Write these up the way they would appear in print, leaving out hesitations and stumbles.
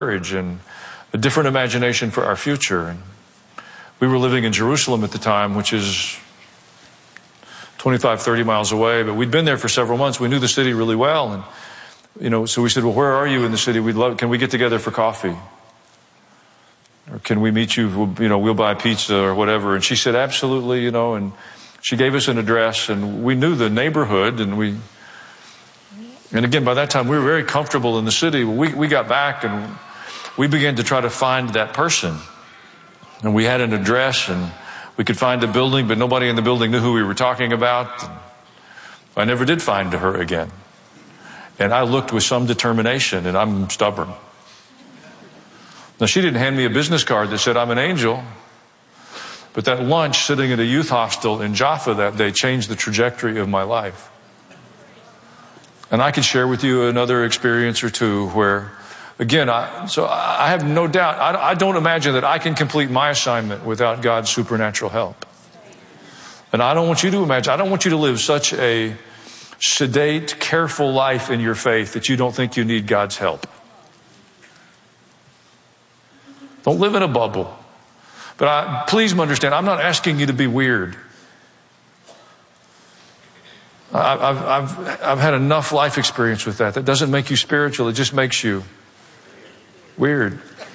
courage and a different imagination for our future. And we were living in Jerusalem at the time, which is 25, 30 miles away, but we'd been there for several months. We knew the city really well. And, so we said, well, where are you in the city? Can we get together for coffee? Or can we meet you? We'll buy pizza or whatever. And she said, absolutely, and she gave us an address, and we knew the neighborhood, and again, by that time, we were very comfortable in the city. We got back, and we began to try to find that person. And we had an address, and we could find the building, but nobody in the building knew who we were talking about. I never did find her again. And I looked with some determination, and I'm stubborn. Now, she didn't hand me a business card that said, I'm an angel. But that lunch sitting at a youth hostel in Jaffa that day changed the trajectory of my life. And I could share with you another experience or two where, again, I have no doubt, I don't imagine that I can complete my assignment without God's supernatural help. And I don't want you to imagine, I don't want you to live such a sedate, careful life in your faith that you don't think you need God's help. Don't live in a bubble. But please understand, I'm not asking you to be weird. I've had enough life experience with that. That doesn't make you spiritual. It just makes you weird.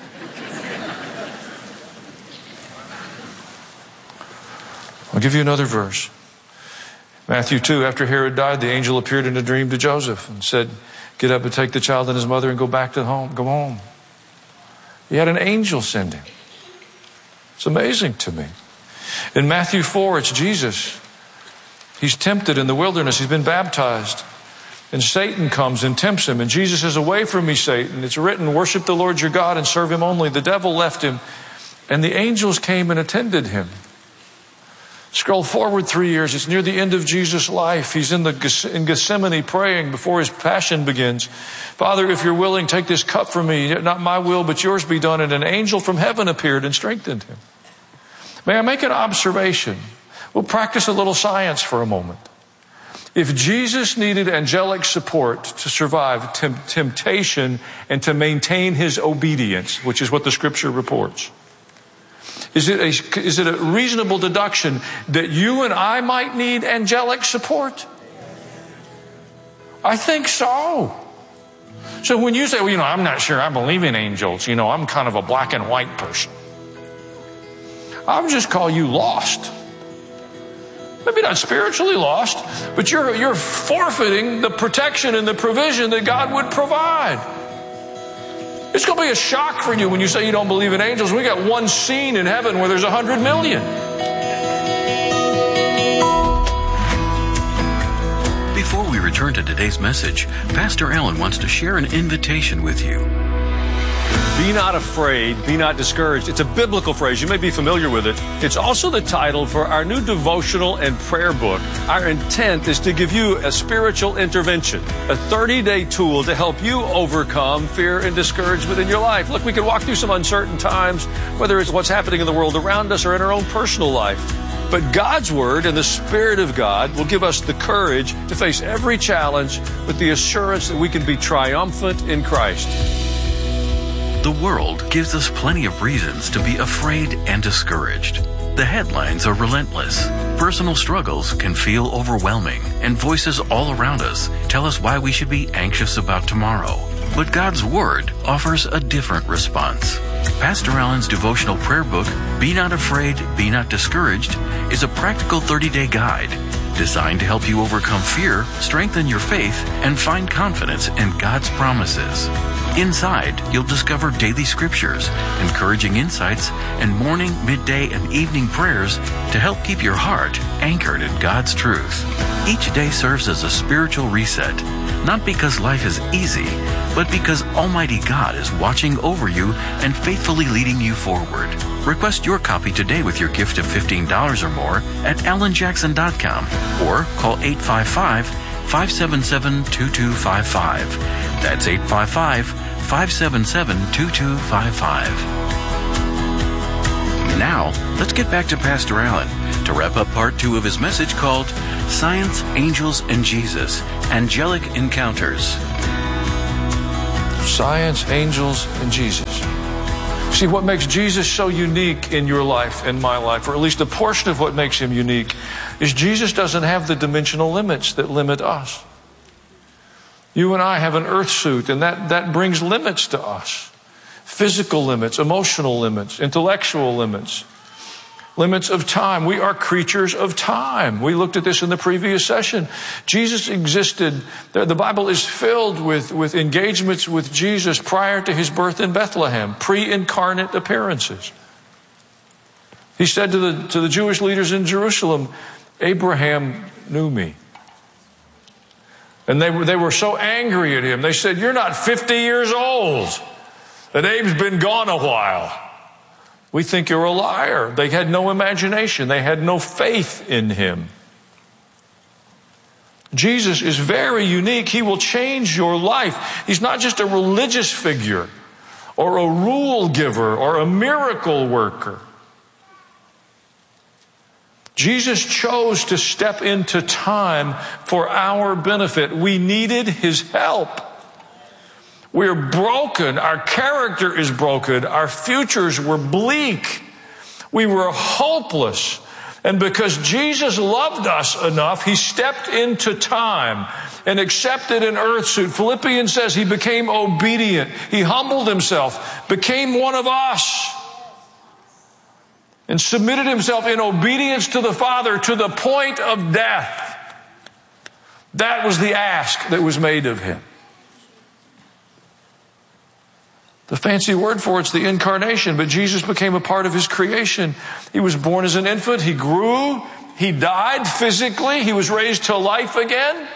I'll give you another verse. Matthew 2, after Herod died, the angel appeared in a dream to Joseph and said, get up and take the child and his mother and go back to home. Go home. He had an angel send him. It's amazing to me. In Matthew 4, it's Jesus. He's tempted in the wilderness. He's been baptized. And Satan comes and tempts him. And Jesus says, away from me, Satan. It's written, worship the Lord your God and serve him only. The devil left him. And the angels came and attended him. Scroll forward 3 years. It's near the end of Jesus' life. He's in Gethsemane praying before his passion begins. Father, if you're willing, take this cup from me. Not my will, but yours be done. And an angel from heaven appeared and strengthened him. May I make an observation? We'll practice a little science for a moment. If Jesus needed angelic support to survive temptation and to maintain his obedience, which is what the scripture reports, is it a reasonable deduction that you and I might need angelic support? I think so. So when you say, well, I'm not sure I believe in angels, I'm kind of a black and white person, I would just call you lost. Maybe not spiritually lost, but you're forfeiting the protection and the provision that God would provide. It's going to be a shock for you when you say you don't believe in angels. We got one scene in heaven where there's 100 million. Before we return to today's message, Pastor Allen wants to share an invitation with you. Be not afraid, be not discouraged. It's a biblical phrase. You may be familiar with it. It's also the title for our new devotional and prayer book. Our intent is to give you a spiritual intervention, a 30-day tool to help you overcome fear and discouragement in your life. Look, we can walk through some uncertain times, whether it's what's happening in the world around us or in our own personal life. But God's Word and the Spirit of God will give us the courage to face every challenge with the assurance that we can be triumphant in Christ. The world gives us plenty of reasons to be afraid and discouraged. The headlines are relentless. Personal struggles can feel overwhelming, and voices all around us tell us why we should be anxious about tomorrow. But God's Word offers a different response. Pastor Allen's devotional prayer book, Be Not Afraid, Be Not Discouraged, is a practical 30-day guide designed to help you overcome fear, strengthen your faith, and find confidence in God's promises. Inside, you'll discover daily scriptures, encouraging insights, and morning, midday, and evening prayers to help keep your heart anchored in God's truth. Each day serves as a spiritual reset, not because life is easy, but because Almighty God is watching over you and faithfully leading you forward. Request your copy today with your gift of $15 or more at allenjackson.com or call 855-577-2255. That's 855-577-2255. Now, let's get back to Pastor Allen to wrap up part 2 of his message called Science, Angels, and Jesus, Angelic Encounters. science, angels, and Jesus. See, what makes Jesus so unique in your life and my life, or at least a portion of what makes him unique, is Jesus doesn't have the dimensional limits that limit us. You and I have an earth suit, and that brings limits to us. Physical limits, emotional limits, intellectual limits, limits of time. We are creatures of time. We looked at this in the previous session. Jesus existed. The Bible is filled with engagements with Jesus prior to his birth in Bethlehem, pre-incarnate appearances. He said to the Jewish leaders in Jerusalem, Abraham knew me. And they were so angry at him. They said, you're not 50 years old. And Abe's been gone a while. We think you're a liar. They had no imagination. They had no faith in him. Jesus is very unique. He will change your life. He's not just a religious figure or a rule giver or a miracle worker. Jesus chose to step into time for our benefit. We needed his help. We're broken. Our character is broken. Our futures were bleak. We were hopeless. And because Jesus loved us enough, he stepped into time and accepted an earth suit. Philippians says he became obedient. He humbled himself, became one of us, and submitted himself in obedience to the Father to the point of death. That was the ask that was made of him. The fancy word for it's the incarnation, but Jesus became a part of his creation. He was born as an infant. He grew. He died physically. He was raised to life again.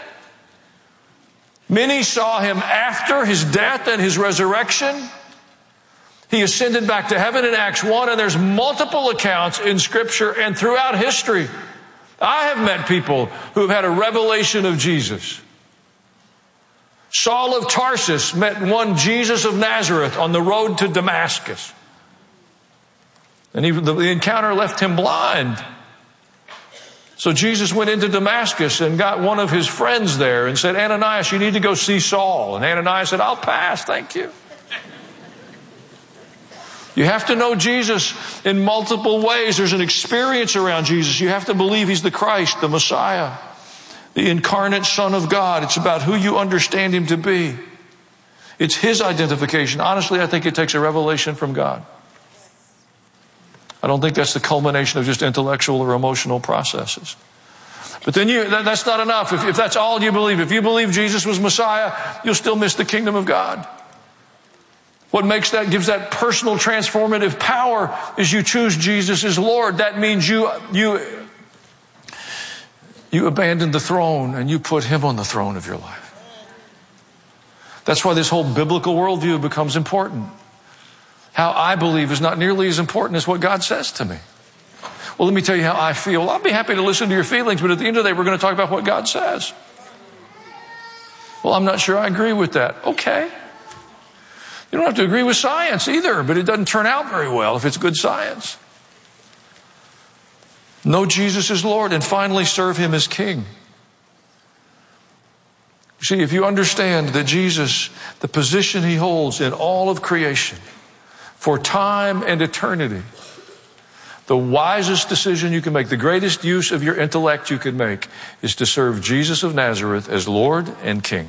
Many saw him after his death and his resurrection. He ascended back to heaven in Acts 1, and there's multiple accounts in Scripture and throughout history. I have met people who have had a revelation of Jesus. Saul of Tarsus met one Jesus of Nazareth on the road to Damascus. And the encounter left him blind. So Jesus went into Damascus and got one of his friends there and said, Ananias, you need to go see Saul. And Ananias said, I'll pass, thank you. You have to know Jesus in multiple ways. There's an experience around Jesus. You have to believe he's the Christ, the Messiah, the incarnate Son of God. It's about who you understand him to be. It's his identification. Honestly, I think it takes a revelation from God. I don't think that's the culmination of just intellectual or emotional processes. But then that's not enough. If that's all you believe, if you believe Jesus was Messiah, you'll still miss the kingdom of God. What gives that personal transformative power is you choose Jesus as Lord. That means you abandon the throne and you put him on the throne of your life. That's why this whole biblical worldview becomes important. How I believe is not nearly as important as what God says to me. Well, let me tell you how I feel. I'll be happy to listen to your feelings, but at the end of the day, we're going to talk about what God says. Well, I'm not sure I agree with that. Okay. You don't have to agree with science either, but it doesn't turn out very well if it's good science. Know Jesus as Lord, and finally serve him as King. You see, if you understand that Jesus, the position he holds in all of creation, for time and eternity, the wisest decision you can make, the greatest use of your intellect you can make, is to serve Jesus of Nazareth as Lord and King.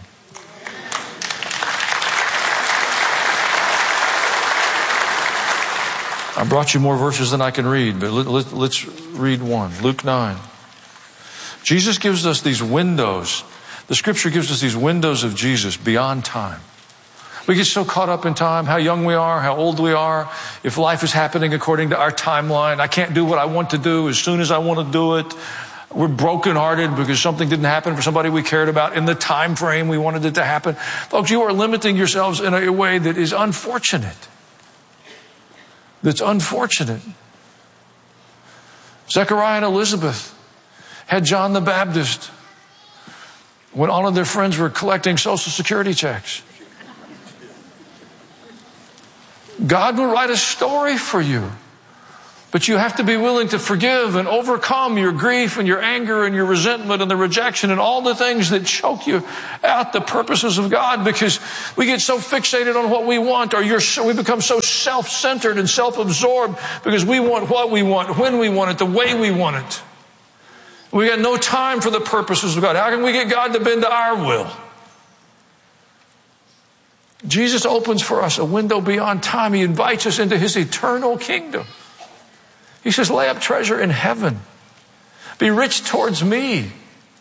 I brought you more verses than I can read, but let's read one. Luke 9. Jesus gives us these windows. The Scripture gives us these windows of Jesus beyond time. We get so caught up in time, how young we are, how old we are, if life is happening according to our timeline. I can't do what I want to do as soon as I want to do it. We're brokenhearted because something didn't happen for somebody we cared about in the time frame we wanted it to happen. Folks, you are limiting yourselves in a way that is unfortunate. That's unfortunate. Zechariah and Elizabeth had John the Baptist when all of their friends were collecting Social Security checks. God will write a story for you But you have to be willing to forgive and overcome your grief and your anger and your resentment and the rejection and all the things that choke you out the purposes of God, because we get so fixated on what we want, or we become so self-centered and self-absorbed because we want what we want, when we want it, the way we want it. We got no time for the purposes of God. How can we get God to bend to our will? Jesus opens for us a window beyond time. He invites us into His eternal kingdom. He says, lay up treasure in heaven. Be rich towards me.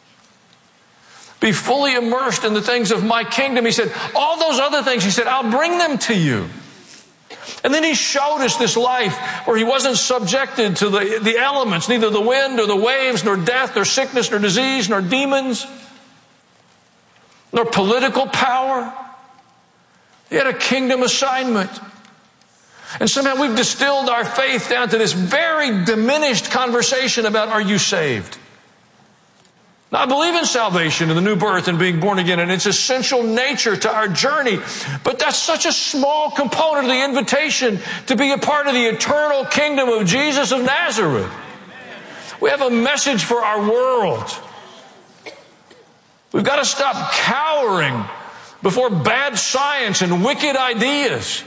Be fully immersed in the things of my kingdom. He said, all those other things, He said, I'll bring them to you. And then He showed us this life where He wasn't subjected to the elements, neither the wind or the waves, nor death, nor sickness, nor disease, nor demons, nor political power. He had a kingdom assignment. And somehow we've distilled our faith down to this very diminished conversation about, are you saved? Now, I believe in salvation and the new birth and being born again and its essential nature to our journey. But that's such a small component of the invitation to be a part of the eternal kingdom of Jesus of Nazareth. We have a message for our world. We've got to stop cowering before bad science and wicked ideas.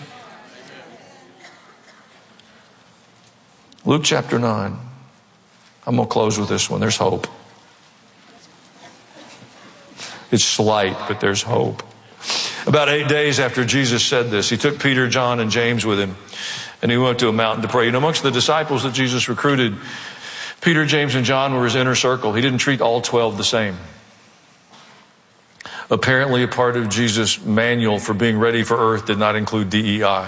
Luke chapter 9. I'm going to close with this one. There's hope. It's slight, but there's hope. About 8 days after Jesus said this, He took Peter, John, and James with Him, and He went to a mountain to pray. You know, amongst the disciples that Jesus recruited, Peter, James, and John were His inner circle. He didn't treat all 12 the same. Apparently, a part of Jesus' manual for being ready for earth did not include DEI.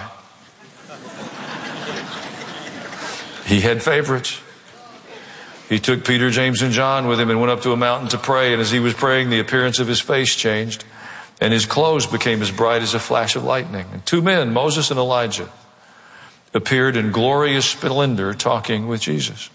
He had favorites. He took Peter, James, and John with Him and went up to a mountain to pray. And as He was praying, the appearance of His face changed, and His clothes became as bright as a flash of lightning. And 2 men, Moses and Elijah, appeared in glorious splendor talking with Jesus.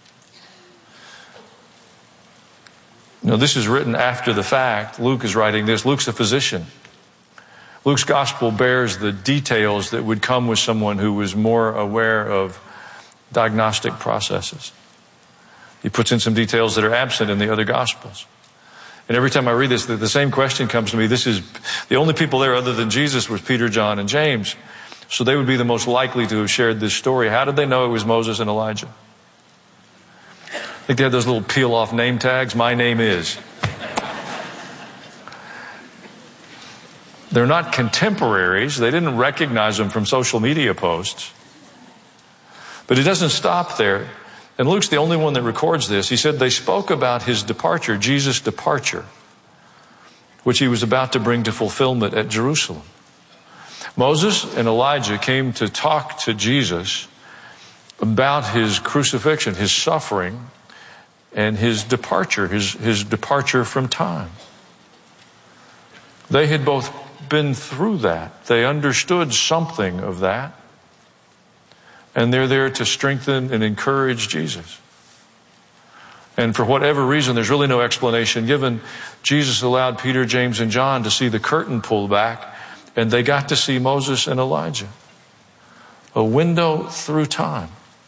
Now, this is written after the fact. Luke is writing this. Luke's a physician. Luke's gospel bears the details that would come with someone who was more aware of diagnostic processes. He puts in some details that are absent in the other gospels. And every time I read this, the same question comes to me. This is the only people there other than Jesus was Peter, John, and James. So they would be the most likely to have shared this story. How did they know it was Moses and Elijah? I think they had those little peel-off name tags. My name is. They're not contemporaries. They didn't recognize them from social media posts. But it doesn't stop there. And Luke's the only one that records this. He said they spoke about His departure, Jesus' departure, which He was about to bring to fulfillment at Jerusalem. Moses and Elijah came to talk to Jesus about His crucifixion, His suffering, and His departure, his departure from time. They had both been through that. They understood something of that. And they're there to strengthen and encourage Jesus. And for whatever reason, there's really no explanation given. Jesus allowed Peter, James, and John to see the curtain pull back, and they got to see Moses and Elijah. A window through time.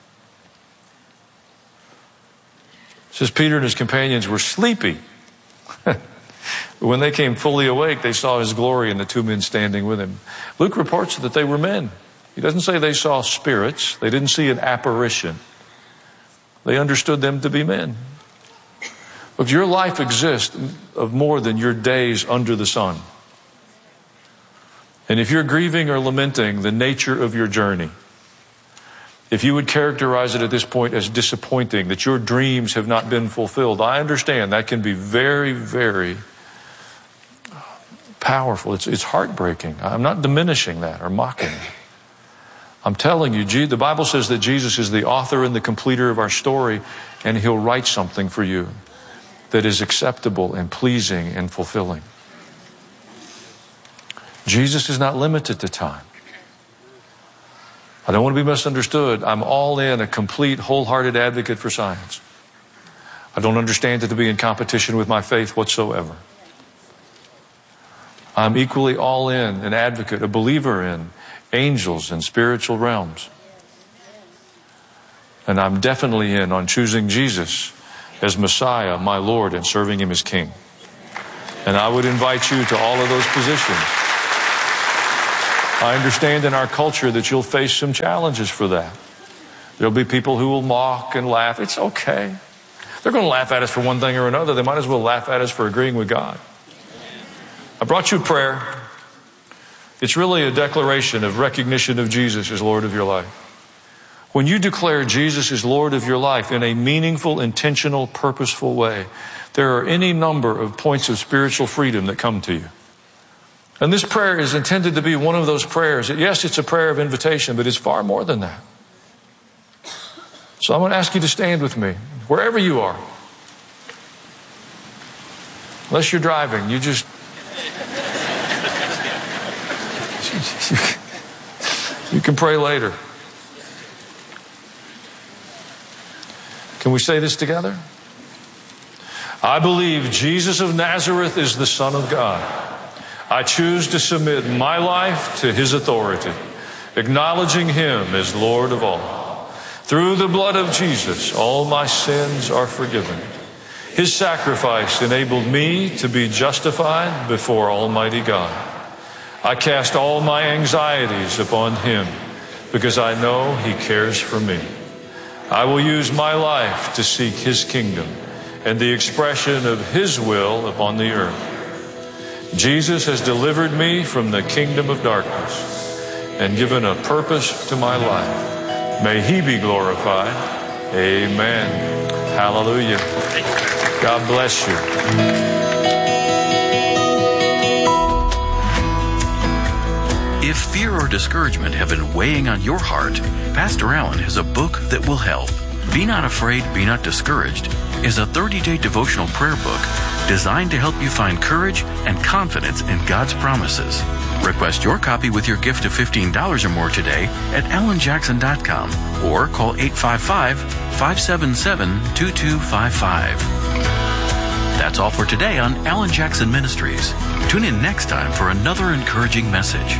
It says Peter and his companions were sleepy. When they came fully awake, they saw His glory and the 2 men standing with Him. Luke reports that they were men. He doesn't say they saw spirits. They didn't see an apparition. They understood them to be men. Look, your life exists of more than your days under the sun. And if you're grieving or lamenting the nature of your journey, if you would characterize it at this point as disappointing, that your dreams have not been fulfilled, I understand that can be very, very powerful. It's heartbreaking. I'm not diminishing that or mocking it. I'm telling you, the Bible says that Jesus is the author and the completer of our story, and He'll write something for you that is acceptable and pleasing and fulfilling. Jesus is not limited to time. I don't want to be misunderstood. I'm all in, a complete, wholehearted advocate for science. I don't understand it to be in competition with my faith whatsoever. I'm equally all in, an advocate, a believer in angels and spiritual realms. And I'm definitely in on choosing Jesus as Messiah, my Lord, and serving Him as King. And I would invite you to all of those positions. I understand in our culture that you'll face some challenges for that. There'll be people who will mock and laugh. It's okay. They're going to laugh at us for one thing or another. They might as well laugh at us for agreeing with God. I brought you prayer. It's really a declaration of recognition of Jesus as Lord of your life. When you declare Jesus as Lord of your life in a meaningful, intentional, purposeful way, there are any number of points of spiritual freedom that come to you. And this prayer is intended to be one of those prayers. Yes, it's a prayer of invitation, but it's far more than that. So I'm going to ask you to stand with me, wherever you are. Unless you're driving, you just... you can pray later. Can we say this together? I believe Jesus of Nazareth is the Son of God. I choose to submit my life to His authority, acknowledging Him as Lord of all. Through the blood of Jesus, all my sins are forgiven. His sacrifice enabled me to be justified before Almighty God. I cast all my anxieties upon Him because I know He cares for me. I will use my life to seek His kingdom and the expression of His will upon the earth. Jesus has delivered me from the kingdom of darkness and given a purpose to my life. May He be glorified. Amen. Hallelujah. God bless you. If fear or discouragement have been weighing on your heart, Pastor Allen has a book that will help. Be Not Afraid, Be Not Discouraged is a 30-day devotional prayer book designed to help you find courage and confidence in God's promises. Request your copy with your gift of $15 or more today at AlanJackson.com or call 855-577-2255. That's all for today on Alan Jackson Ministries. Tune in next time for another encouraging message.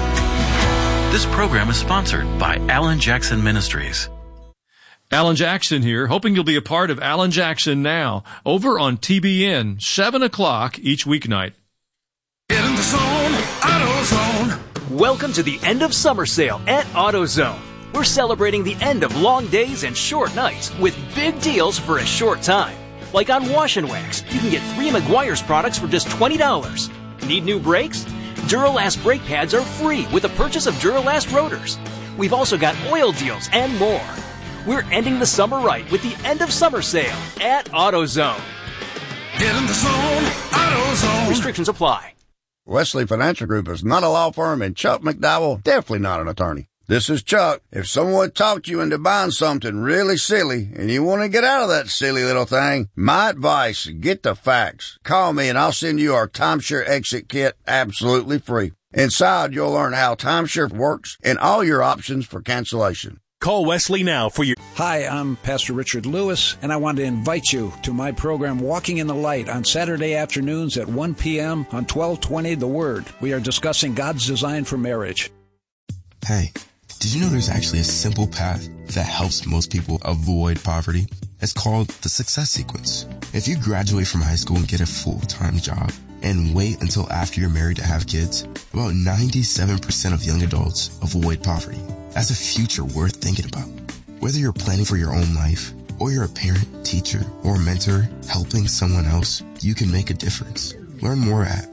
This program is sponsored by Alan Jackson Ministries. Alan Jackson here, hoping you'll be a part of Alan Jackson Now, over on TBN, 7 o'clock each weeknight. Get in the zone, AutoZone. Welcome to the end of summer sale at AutoZone. We're celebrating the end of long days and short nights with big deals for a short time. Like on Wash and Wax, you can get 3 Meguiar's products for just $20. Need new brakes? Duralast brake pads are free with the purchase of Duralast rotors. We've also got oil deals and more. We're ending the summer right with the end of summer sale at AutoZone. Get in the zone, AutoZone. Restrictions apply. Wesley Financial Group is not a law firm, and Chuck McDowell definitely not an attorney. This is Chuck. If someone talked you into buying something really silly and you want to get out of that silly little thing, my advice, get the facts. Call me and I'll send you our timeshare exit kit absolutely free. Inside, you'll learn how timeshare works and all your options for cancellation. Call Wesley now for your... Hi, I'm Pastor Richard Lewis, and I want to invite you to my program, Walking in the Light, on Saturday afternoons at 1 p.m. on 1220 The Word. We are discussing God's design for marriage. Hey, did you know there's actually a simple path that helps most people avoid poverty? It's called the Success Sequence. If you graduate from high school and get a full-time job and wait until after you're married to have kids, about 97% of young adults avoid poverty. That's a future worth thinking about. Whether you're planning for your own life, or you're a parent, teacher, or mentor helping someone else, you can make a difference. Learn more at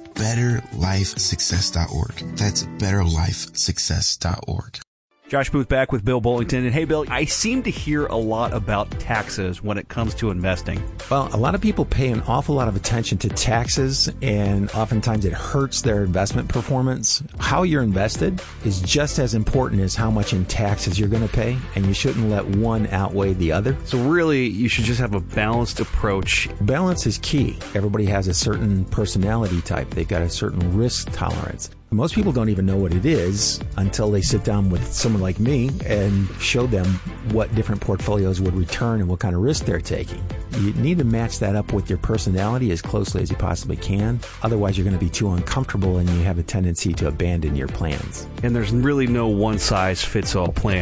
betterlifesuccess.org. That's betterlifesuccess.org. Josh Booth back with Bill Bullington. And hey, Bill, I seem to hear a lot about taxes when it comes to investing. Well, a lot of people pay an awful lot of attention to taxes, and oftentimes it hurts their investment performance. How you're invested is just as important as how much in taxes you're going to pay, and you shouldn't let one outweigh the other. So really, you should just have a balanced approach. Balance is key. Everybody has a certain personality type. They've got a certain risk tolerance. Most people don't even know what it is until they sit down with someone like me and show them what different portfolios would return and what kind of risk they're taking. You need to match that up with your personality as closely as you possibly can. Otherwise, you're going to be too uncomfortable and you have a tendency to abandon your plans. And there's really no one-size-fits-all plan.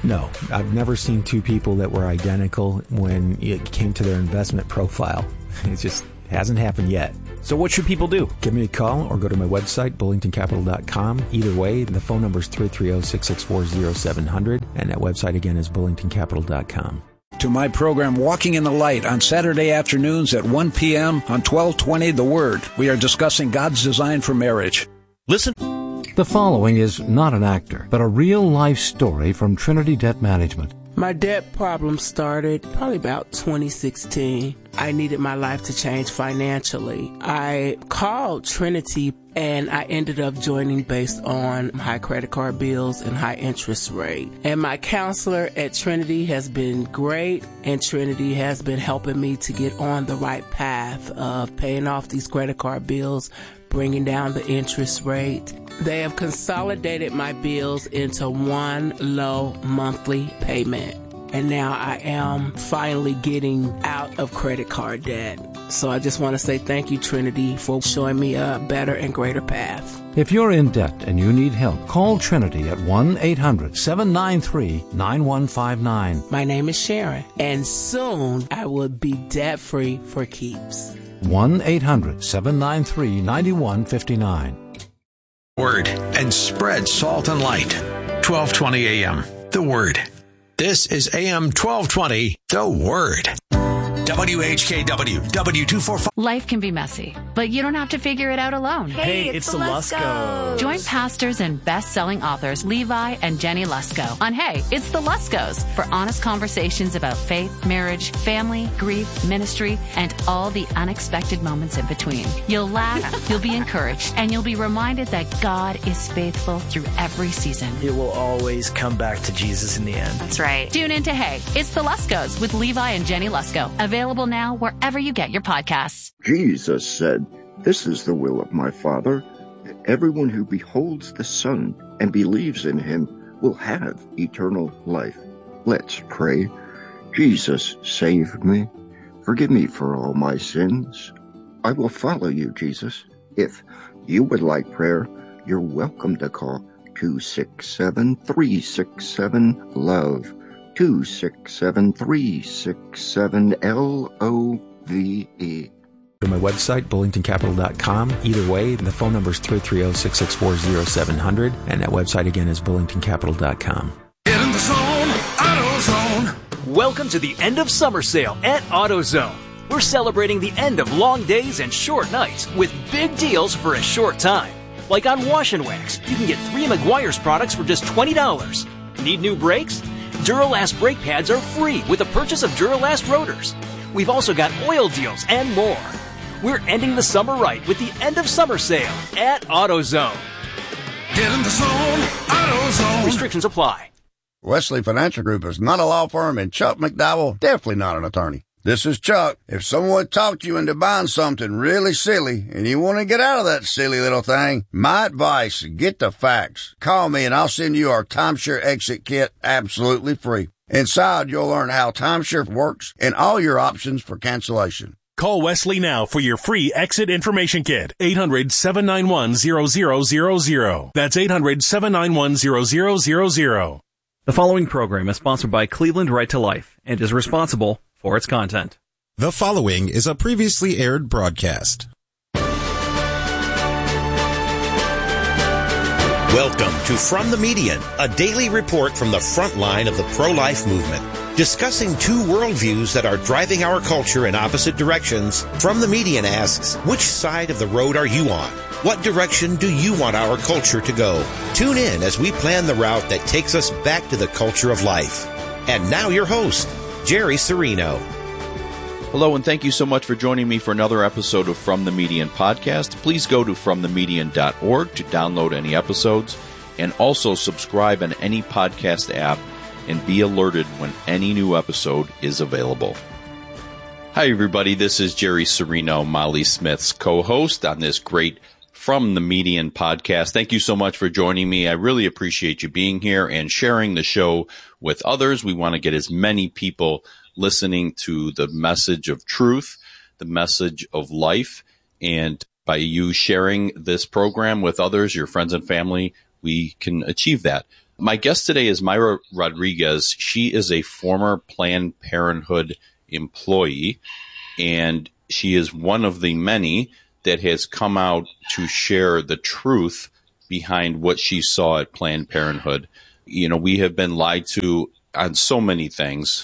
No, I've never seen two people that were identical when it came to their investment profile. It just hasn't happened yet. So what should people do? Give me a call or go to my website, bullingtoncapital.com. Either way, the phone number is 330-664-0700, and that website again is bullingtoncapital.com. To my program Walking in the Light on Saturday afternoons at 1 p.m. on 1220 The Word. We are discussing God's design for marriage. Listen. The following is not an actor, but a real-life story from Trinity Debt Management. My debt problem started probably about 2016. I needed my life to change financially. I called Trinity and I ended up joining based on high credit card bills and high interest rate. And my counselor at Trinity has been great, and Trinity has been helping me to get on the right path of paying off these credit card bills, bringing down the interest rate. They have consolidated my bills into one low monthly payment. And now I am finally getting out of credit card debt. So I just want to say thank you, Trinity, for showing me a better and greater path. If you're in debt and you need help, call Trinity at 1-800-793-9159. My name is Sharon, and soon I will be debt-free for keeps. 1-800-793-9159. Word and spread salt and light. 1220 a.m. The Word. This is AM 1220, The Word. WHKW, W245. Life can be messy, but you don't have to figure it out alone. Hey, it's the Luskos. Join pastors and best-selling authors Levi and Jenny Lusko on Hey, It's the Luskos for honest conversations about faith, marriage, family, grief, ministry, and all the unexpected moments in between. You'll laugh, you'll be encouraged, and you'll be reminded that God is faithful through every season. It will always come back to Jesus in the end. That's right. Tune in to Hey, It's the Luskos with Levi and Jenny Lusko. Available now wherever you get your podcasts. Jesus said, "This is the will of my Father, that everyone who beholds the Son and believes in him will have eternal life." Let's pray. Jesus, save me. Forgive me for all my sins. I will follow you, Jesus. If you would like prayer, you're welcome to call 267-367-LOVE. 267-367-LOVE. To my website, bullingtoncapital.com. Either way, the phone number is 330-664-0700, and that website again is bullingtoncapital.com. Get in the zone, AutoZone. Welcome to the end of summer sale at AutoZone. We're celebrating the end of long days and short nights with big deals for a short time. Like on Wash and Wax, you can get 3 Meguiar's products for just $20. Need new brakes? Duralast brake pads are free with the purchase of Duralast rotors. We've also got oil deals and more. We're ending the summer right with the end of summer sale at AutoZone. Get in the zone, AutoZone. Restrictions apply. Wesley Financial Group is not a law firm, and Chuck McDowell definitely not an attorney. This is Chuck. If someone talked you into buying something really silly and you want to get out of that silly little thing, my advice, get the facts. Call me and I'll send you our timeshare exit kit absolutely free. Inside, you'll learn how timeshare works and all your options for cancellation. Call Wesley now for your free exit information kit. 800-791-0000. That's 800-791-0000. The following program is sponsored by Cleveland Right to Life and is responsible for its content. The following is a previously aired broadcast. Welcome to From the Median, a daily report from the front line of the pro-life movement. Discussing two worldviews that are driving our culture in opposite directions, From the Median asks, which side of the road are you on? What direction do you want our culture to go? Tune in as we plan the route that takes us back to the culture of life. And now your host, Jerry Serino. Hello, and thank you so much for joining me for another episode of From the Median podcast. Please go to fromthemedian.org to download any episodes, and also subscribe on any podcast app and be alerted when any new episode is available. Hi, everybody. This is Jerry Serino, Molly Smith's co-host on this great From the Median podcast. Thank you so much for joining me. I really appreciate you being here and sharing the show with others. We want to get as many people listening to the message of truth, the message of life, and by you sharing this program with others, your friends and family, we can achieve that. My guest today is Mayra Rodriguez. She is a former Planned Parenthood employee, and she is one of the many that has come out to share the truth behind what she saw at Planned Parenthood. You know, we have been lied to on so many things,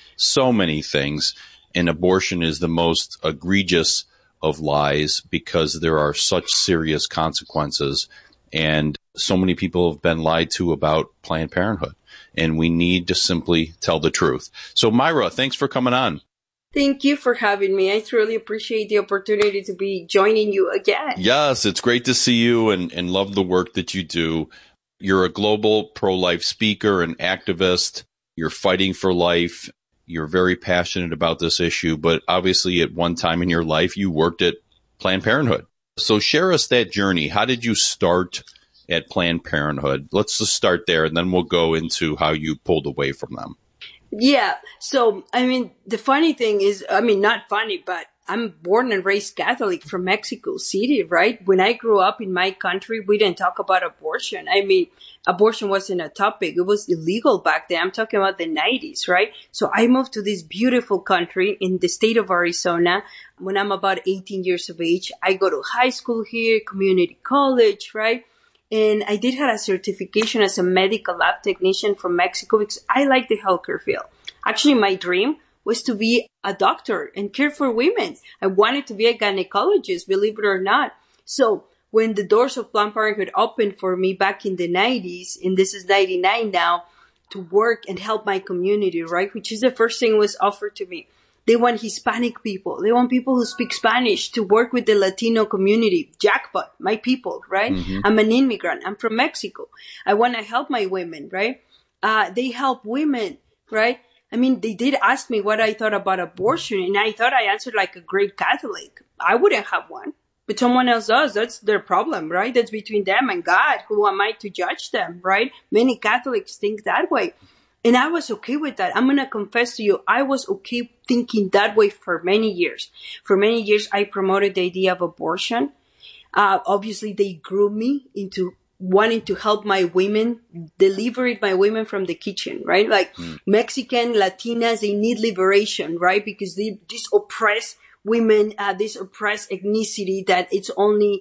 and abortion is the most egregious of lies because there are such serious consequences. And so many people have been lied to about Planned Parenthood, and we need to simply tell the truth. So, Mayra, thanks for coming on. Thank you for having me. I truly appreciate the opportunity to be joining you again. Yes, it's great to see you and love the work that you do. You're a global pro-life speaker and activist. You're fighting for life. You're very passionate about this issue, but obviously at one time in your life, you worked at Planned Parenthood. So share us that journey. How did you start at Planned Parenthood? Let's just start there, and then we'll go into how you pulled away from them. Yeah. So, I mean, the funny thing is, I mean, not funny, but I'm born and raised Catholic from Mexico City, right? When I grew up in my country, we didn't talk about abortion. I mean, abortion wasn't a topic. It was illegal back then. I'm talking about the 90s, right? So I moved to this beautiful country in the state of Arizona when I'm about 18 years of age. I go to high school here, community college, right? And I did have a certification as a medical lab technician from Mexico because I like the healthcare field. Actually, my dream was to be a doctor and care for women. I wanted to be a gynecologist, believe it or not. So when the doors of Planned Parenthood opened for me back in the 90s, and this is 99 now, to work and help my community, right? Which is the first thing was offered to me. They want Hispanic people. They want people who speak Spanish to work with the Latino community. Jackpot, my people, right? Mm-hmm. I'm an immigrant. I'm from Mexico. I want to help my women, right? They help women, right? I mean, they did ask me what I thought about abortion, and I thought I answered like a great Catholic. I wouldn't have one, but someone else does. That's their problem, right? That's between them and God. Who am I to judge them, right? Many Catholics think that way. And I was okay with that. I'm going to confess to you, I was okay thinking that way for many years. For many years, I promoted the idea of abortion. Obviously, they grew me into wanting to help my women, liberate my women from the kitchen, right? Like Mexican, Latinas, they need liberation, right? Because these oppressed women, this oppressed ethnicity that it's only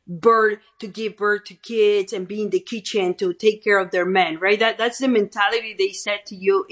to give birth to kids and be in the kitchen to take care of their men, right? That's the mentality they set to you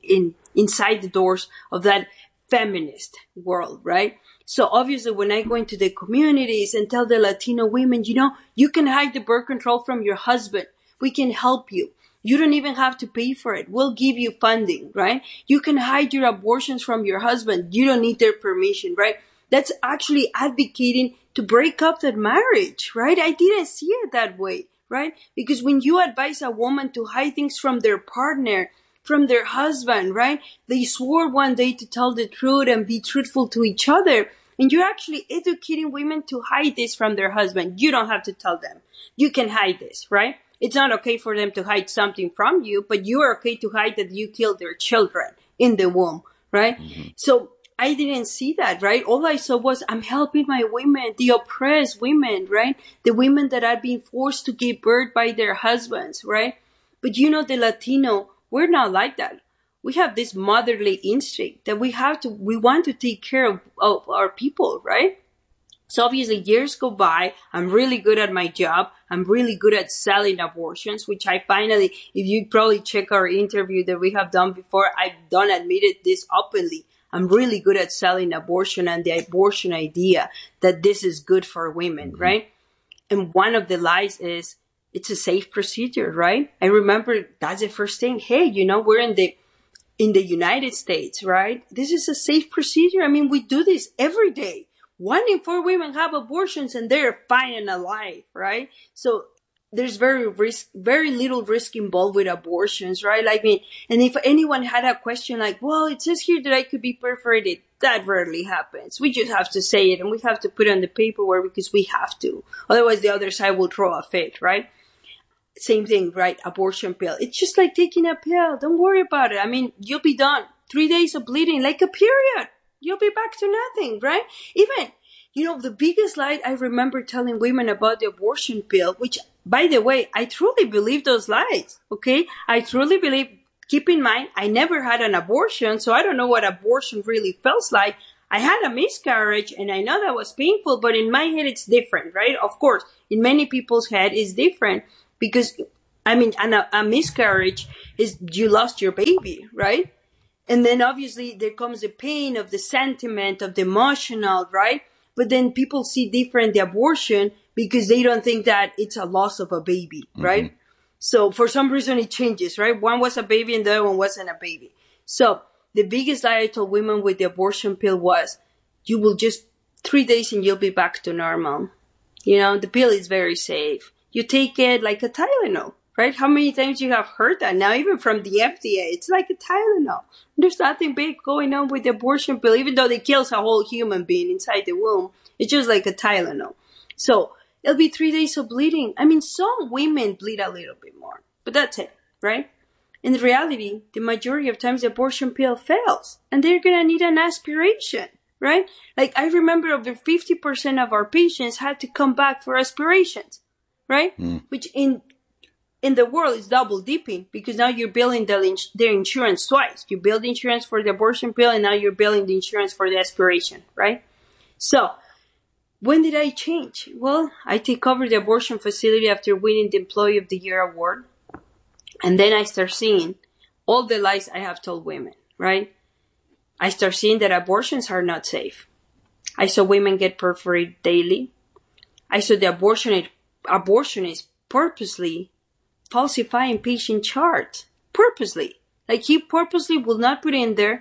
inside the doors of that feminist world, right? So obviously when I go into the communities and tell the Latino women, you know, you can hide the birth control from your husband. We can help you. You don't even have to pay for it. We'll give you funding, right? You can hide your abortions from your husband. You don't need their permission, right? That's actually advocating to break up that marriage, right? I didn't see it that way, right? Because when you advise a woman to hide things from their partner, from their husband, right? They swore one day to tell the truth and be truthful to each other. And you're actually educating women to hide this from their husband. You don't have to tell them. You can hide this, right? It's not okay for them to hide something from you, but you are okay to hide that you killed their children in the womb, right? Mm-hmm. So I didn't see that, right? All I saw was I'm helping my women, the oppressed women, right? The women that are being forced to give birth by their husbands, right? But you know, the Latino, we're not like that. We have this motherly instinct that we want to take care of our people, right? So obviously years go by. I'm really good at my job. I'm really good at selling abortions, which I finally, if you probably check our interview that we have done before, I've done admitted this openly. I'm really good at selling abortion and the abortion idea that this is good for women, mm-hmm. right? And one of the lies is it's a safe procedure, right? I remember that's the first thing. Hey, you know, we're in the United States, right? This is a safe procedure. I mean, we do this every day. 1 in 4 women have abortions and they're fine and alive, right? So there's very little risk involved with abortions, right? I mean, and if anyone had a question like, well, it says here that I could be perforated, that rarely happens. We just have to say it and we have to put it on the paperwork because we have to. Otherwise, the other side will throw a fit, right? Same thing, right? Abortion pill. It's just like taking a pill. Don't worry about it. I mean, you'll be done. 3 days of bleeding, like a period. You'll be back to nothing, right? Even, you know, the biggest lie I remember telling women about the abortion pill, which by the way, I truly believe those lies, okay? I truly believe, keep in mind, I never had an abortion, so I don't know what abortion really feels like. I had a miscarriage, and I know that was painful, but in my head, it's different, right? Of course, in many people's head, it's different because, I mean, a miscarriage is you lost your baby, right? And then obviously there comes the pain of the sentiment, of the emotional, right? But then people see different the abortion because they don't think that it's a loss of a baby, right? Mm-hmm. So for some reason it changes, right? One was a baby and the other one wasn't a baby. So the biggest lie I told women with the abortion pill was, you will just 3 days and you'll be back to normal. You know, the pill is very safe. You take it like a Tylenol, right? How many times you have heard that? Now, even from the FDA, it's like a Tylenol. There's nothing big going on with the abortion pill, even though it kills a whole human being inside the womb. It's just like a Tylenol. So it'll be 3 days of bleeding. I mean, some women bleed a little bit more, but that's it, right? In reality, the majority of times the abortion pill fails and they're going to need an aspiration, right? Like I remember over 50% of our patients had to come back for aspirations, right? Which in the world is double dipping because now you're billing their insurance twice. You bill the insurance for the abortion pill and now you're billing the insurance for the aspiration, right? So when did I change? Well, I take over the abortion facility after winning the Employee of the Year award. And then I start seeing all the lies I have told women, right? I start seeing that abortions are not safe. I saw women get perforated daily. I saw the abortionist purposely falsifying patient charts. Purposely. Like he purposely will not put in there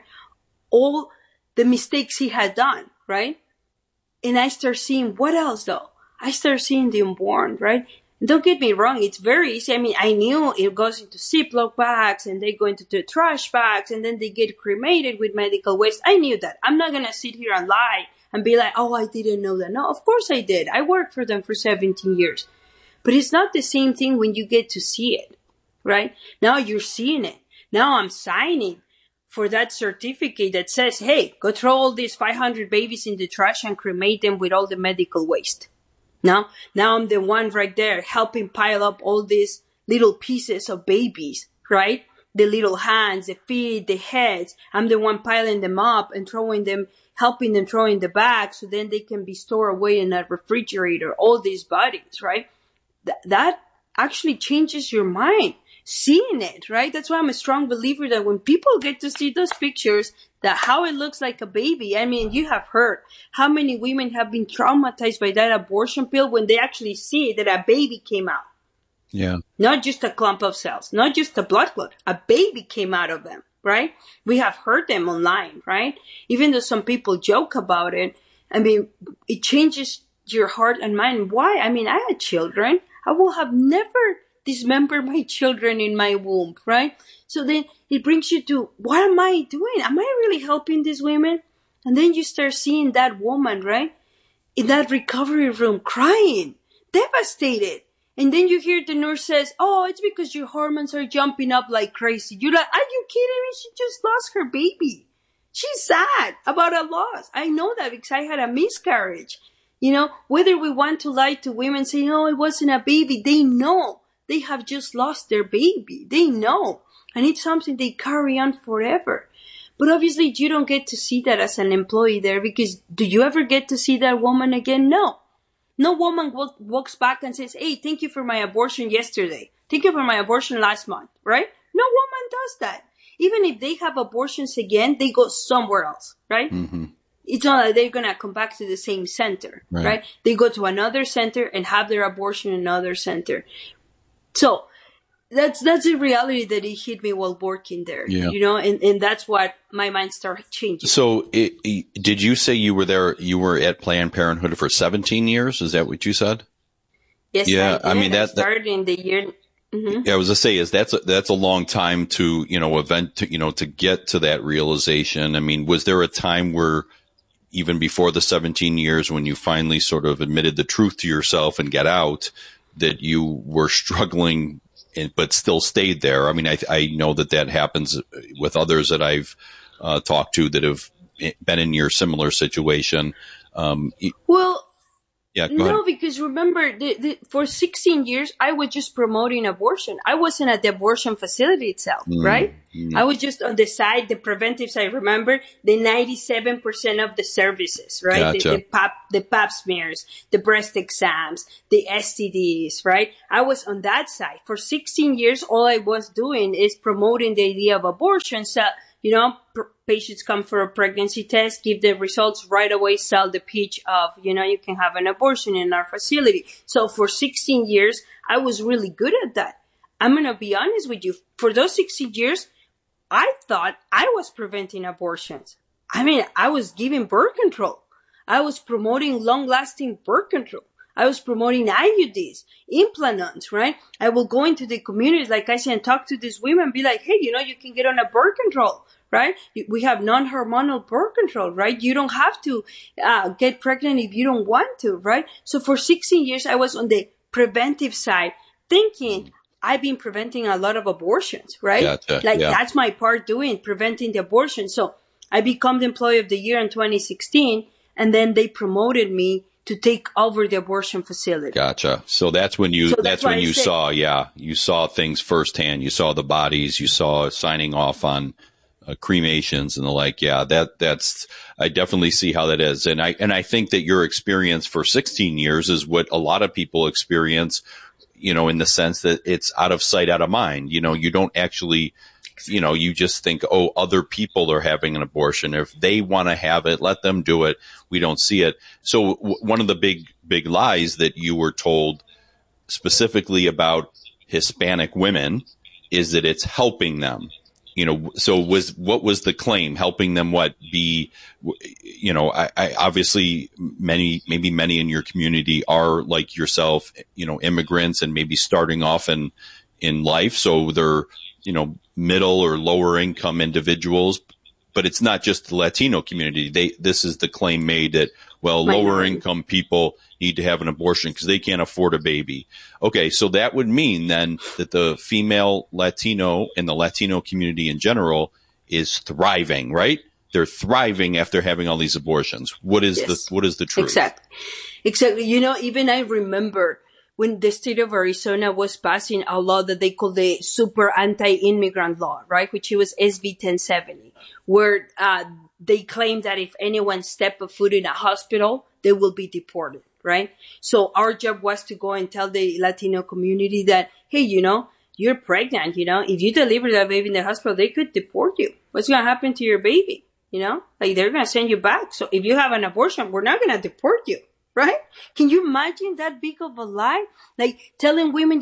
all the mistakes he had done, right? And I start seeing, what else though? I start seeing the unborn, right? Don't get me wrong, it's very easy. I mean, I knew it goes into Ziploc bags and they go into the trash bags and then they get cremated with medical waste. I knew that. I'm not going to sit here and lie and be like, oh, I didn't know that. No, of course I did. I worked for them for 17 years. But it's not the same thing when you get to see it, right? Now you're seeing it. Now I'm signing for that certificate that says, hey, go throw all these 500 babies in the trash and cremate them with all the medical waste. Now I'm the one right there helping pile up all these little pieces of babies, right? The little hands, the feet, the heads. I'm the one piling them up and throwing them, helping them throw in the bag so then they can be stored away in a refrigerator, all these bodies, right? That actually changes your mind, seeing it, right? That's why I'm a strong believer that when people get to see those pictures, that how it looks like a baby. I mean, you have heard how many women have been traumatized by that abortion pill when they actually see that a baby came out. Yeah. Not just a clump of cells, not just a blood clot. A baby came out of them, right? We have heard them online, right? Even though some people joke about it, I mean, it changes your heart and mind. Why? I mean, I had children. I will have never dismembered my children in my womb, right? So then it brings you to, what am I doing? Am I really helping these women? And then you start seeing that woman, right? In that recovery room crying, devastated. And then you hear the nurse says, oh, it's because your hormones are jumping up like crazy. You're like, are you kidding me? She just lost her baby. She's sad about a loss. I know that because I had a miscarriage. You know, whether we want to lie to women saying, oh, it wasn't a baby, they know. They have just lost their baby. They know. And it's something they carry on forever. But obviously you don't get to see that as an employee there because do you ever get to see that woman again? No. No woman walks back and says, hey, thank you for my abortion yesterday. Thank you for my abortion last month, right? No woman does that. Even if they have abortions again, they go somewhere else, right? Mm-hmm. It's not like they're going to come back to the same center, right? They go to another center and have their abortion in another center. So that's the reality that it hit me while working there, you know, and that's what my mind started changing. So did you say you were at Planned Parenthood for 17 years? Is that what you said? Yes, yeah. I mean, that started in the year. Mm-hmm. Yeah, I was to say that's a long time to, to get to that realization. I mean, was there a time where even before the 17 years when you finally sort of admitted the truth to yourself and get out that you were struggling but still stayed there? I mean, I know that happens with others that I've talked to that have been in your similar situation. Well, Yeah, go No, ahead. because remember, for 16 years, I was just promoting abortion. I wasn't at the abortion facility itself, right? I was just on the side, the preventive side. Remember, the 97% of the services, right? Gotcha. The pap smears, the breast exams, the STDs, right? I was on that side. For 16 years, all I was doing is promoting the idea of abortion. So, patients come for a pregnancy test, give the results right away, sell the pitch of, you can have an abortion in our facility. So for 16 years, I was really good at that. I'm going to be honest with you. For those 16 years, I thought I was preventing abortions. I mean, I was giving birth control. I was promoting long-lasting birth control. I was promoting IUDs, implants, right? I will go into the communities, like I said, and talk to these women, be like, hey, you can get on a birth control, right? We have non-hormonal birth control, right? You don't have to get pregnant if you don't want to, right? So for 16 years, I was on the preventive side, thinking I've been preventing a lot of abortions, right? Gotcha, That's my part doing, preventing the abortion. So I became the Employee of the Year in 2016, and then they promoted me to take over the abortion facility. Gotcha. So that's when you saw things firsthand. You saw the bodies, you saw signing off on cremations and the like. Yeah, that's I definitely see how that is. And I think that your experience for 16 years is what a lot of people experience, in the sense that it's out of sight, out of mind. You don't actually, you just think, oh, other people are having an abortion. If they want to have it, let them do it. We don't see it. So one of the big lies that you were told specifically about Hispanic women is that it's helping them. So what was the claim? Helping them what? I obviously many in your community are like yourself, immigrants and maybe starting off in life. So they're, middle or lower income individuals, but it's not just the Latino community. This is the claim made that, lower income people need to have an abortion because they can't afford a baby. Okay. So that would mean then that the female Latino and the Latino community in general is thriving, right? They're thriving after having all these abortions. What is the truth? Exactly. Even I remember when the state of Arizona was passing a law that they call the super anti-immigrant law, right? Which was SB 1070, where they claim that if anyone step a foot in a hospital, they will be deported, right? So our job was to go and tell the Latino community that, hey, you're pregnant, if you deliver that baby in the hospital, they could deport you. What's going to happen to your baby? They're going to send you back. So if you have an abortion, we're not going to deport you. Right? Can you imagine that big of a lie? Like telling women,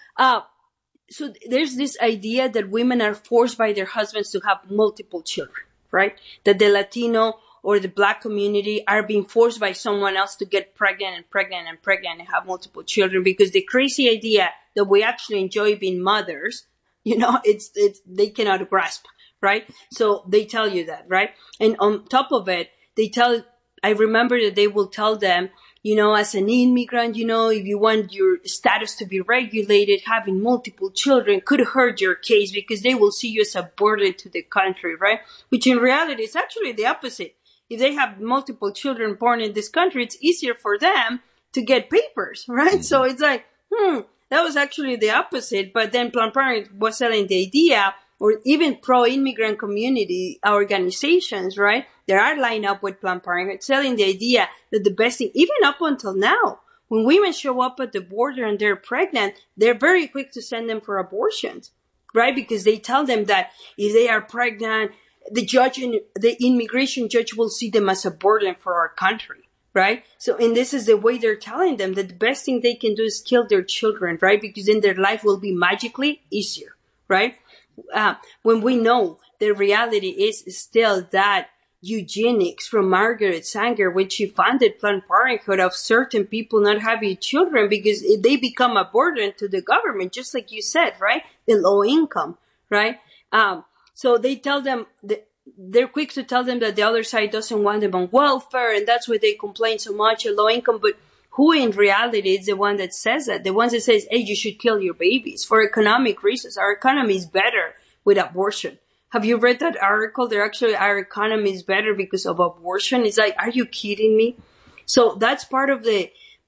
so there's this idea that women are forced by their husbands to have multiple children, right? That the Latino or the Black community are being forced by someone else to get pregnant and have multiple children, because the crazy idea that we actually enjoy being mothers, it's they cannot grasp, right? So they tell you that, right? And on top of it, I remember that they will tell them, as an immigrant, if you want your status to be regulated, having multiple children could hurt your case because they will see you as a burden to the country, right? Which in reality is actually the opposite. If they have multiple children born in this country, it's easier for them to get papers, right? So it's like, that was actually the opposite. But then Planned Parenthood was selling the idea, or even pro-immigrant community organizations, right? They are lined up with Planned Parenthood, selling the idea that the best thing, even up until now, when women show up at the border and they're pregnant, they're very quick to send them for abortions, right? Because they tell them that if they are pregnant, the immigration judge will see them as a burden for our country, right? So, and this is the way they're telling them that the best thing they can do is kill their children, right? Because then their life will be magically easier, right? When we know the reality is still that eugenics from Margaret Sanger, when she founded Planned Parenthood, of certain people not having children because they become a burden to the government, just like you said, right? The low income, right? So they tell them, they're quick to tell them that the other side doesn't want them on welfare, and that's why they complain so much at low income. But who in reality is the one that says that? The ones that says, hey, you should kill your babies for economic reasons. Our economy is better with abortion. Have you read that article? Our economy is better because of abortion. It's like, are you kidding me? So that's part of the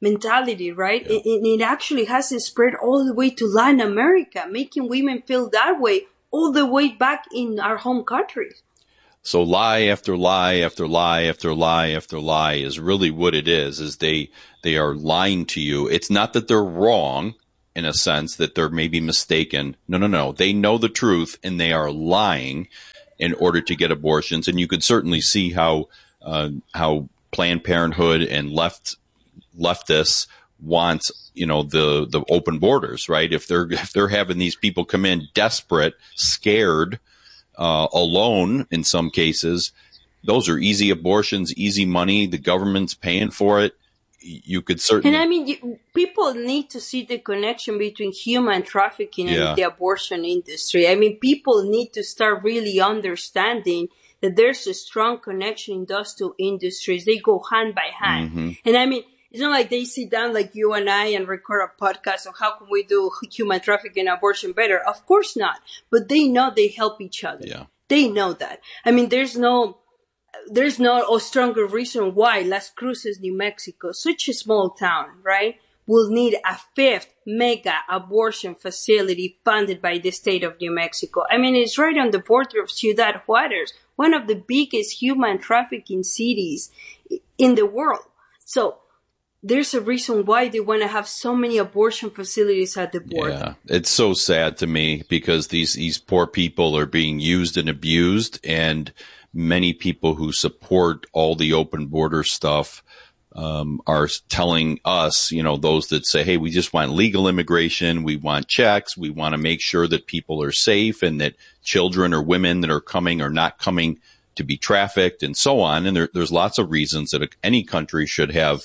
mentality, right? Yeah. It actually has spread all the way to Latin America, making women feel that way all the way back in our home countries. So lie after lie after lie after lie after lie is really what it is they are lying to you. It's not that they're wrong in a sense that they're maybe mistaken. No. They know the truth and they are lying in order to get abortions. And you could certainly see how Planned Parenthood and leftists want, the open borders, right? If they're having these people come in desperate, scared, alone in some cases, those are easy abortions, easy money. The government's paying for it. You could certainly. And people need to see the connection between human trafficking and the abortion industry. People need to start really understanding that there's a strong connection in those two industries. They go hand by hand. Mm-hmm. And it's not like they sit down like you and I and record a podcast on how can we do human trafficking and abortion better. Of course not. But they know they help each other. Yeah. They know that. There's no a stronger reason why Las Cruces, New Mexico, such a small town, right, will need a 5th mega abortion facility funded by the state of New Mexico. It's right on the border of Ciudad Juarez, one of the biggest human trafficking cities in the world. So there's a reason why they want to have so many abortion facilities at the border. Yeah, it's so sad to me because these poor people are being used and abused, and many people who support all the open border stuff are telling us, those that say, hey, we just want legal immigration, we want checks, we want to make sure that people are safe and that children or women that are coming are not coming to be trafficked and so on. And there's lots of reasons that any country should have